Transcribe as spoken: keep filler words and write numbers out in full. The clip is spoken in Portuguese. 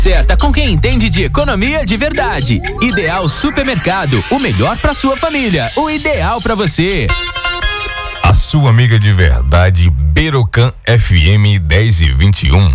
Certa com quem entende de economia de verdade. Ideal Supermercado, o melhor para sua família, o ideal para você. A sua amiga de verdade, Berocan F M dez e vinte e um.